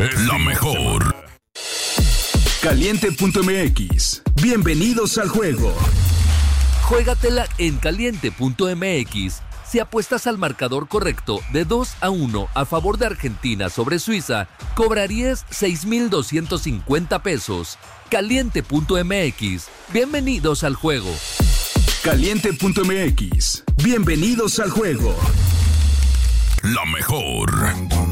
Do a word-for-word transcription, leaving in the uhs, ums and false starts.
La mejor. Caliente punto m x. Bienvenidos al juego. Juégatela en caliente punto m x. Si apuestas al marcador correcto de dos a uno a favor de Argentina sobre Suiza, cobrarías seis mil doscientos cincuenta pesos. Caliente punto m x. Bienvenidos al juego. Caliente punto m x. Bienvenidos al juego. La mejor.